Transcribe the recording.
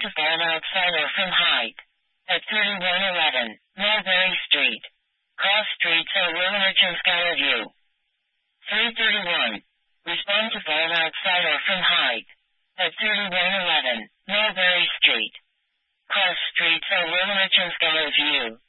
to fall outside or from height. At 3111 Mulberry Street. Cross streets are Willowich and Skyview. 331. Respond to fall outside or from height. At 3111 Mulberry Street. Cross streets are Willowich and Skyview.